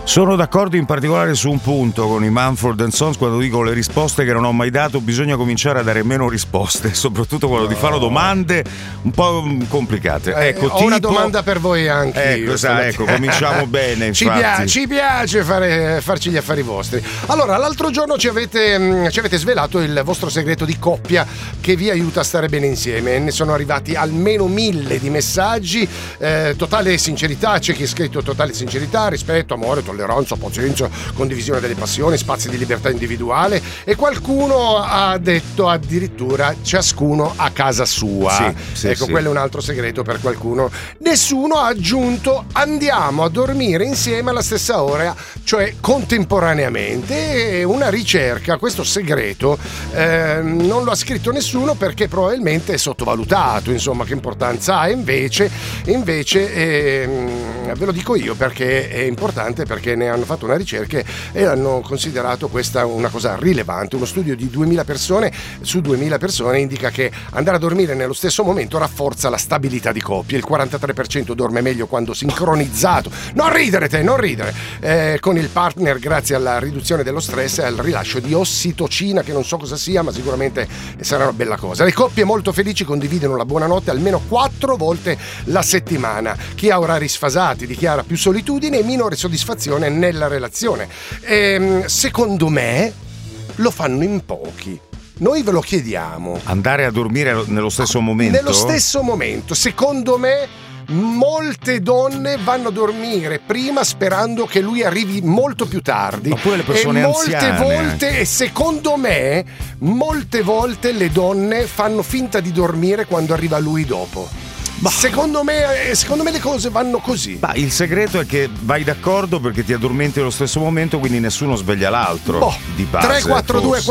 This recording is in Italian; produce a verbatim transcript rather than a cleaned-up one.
Sono d'accordo in particolare su un punto con i Mumford and Sons quando dico le risposte che non ho mai dato, bisogna cominciare a dare meno risposte, soprattutto quando no. ti fanno domande un po' complicate. Eh, ecco, ho tipo... una domanda per voi anche. Ecco, sa, ecco cominciamo bene. Ci, pia- ci piace fare, farci gli affari vostri. Allora, l'altro giorno ci avete, ci avete svelato il vostro segreto di coppia che vi aiuta a stare bene insieme. Ne sono arrivati almeno mille di messaggi. Eh, totale sincerità, c'è chi ha scritto totale sincerità, rispetto, amore, tolleranza, pazienza, condivisione delle passioni, spazi di libertà individuale, e qualcuno ha detto addirittura ciascuno a casa sua. Sì, sì, ecco, sì. Quello è un altro segreto per qualcuno. Nessuno ha aggiunto andiamo a dormire insieme alla stessa ora, cioè contemporaneamente. E una ricerca, questo segreto eh, non lo ha scritto nessuno perché probabilmente è sottovalutato, insomma, che importanza ha. Invece, invece eh, ve lo dico io perché è importante, perché ne hanno fatto una ricerca e hanno considerato questa una cosa rilevante. Uno studio di duemila persone su duemila persone indica che andare a dormire nello stesso momento rafforza la stabilità di coppia. Il quarantatré per cento dorme meglio quando sincronizzato, non ridere te, non ridere, eh, con il partner, grazie alla riduzione dello stress e al rilascio di ossitocina, che non so cosa sia, ma sicuramente sarà una bella cosa. Le coppie molto felici condividono la buonanotte almeno quattro volte la settimana. Chi ha orari sfasati dichiara più solitudine e minore soddisfazione nella relazione. E, secondo me lo fanno in pochi. Noi ve lo chiediamo. Andare a dormire nello stesso momento? Nello stesso momento. Secondo me molte donne vanno a dormire prima sperando che lui arrivi molto più tardi. Oppure le persone e molte anziane volte anche. E secondo me molte volte le donne fanno finta di dormire quando arriva lui dopo. Bah. Secondo me, secondo me le cose vanno così. Bah, il segreto è che vai d'accordo perché ti addormenti allo stesso momento, quindi nessuno sveglia l'altro. Boh. Di base, tre quattro due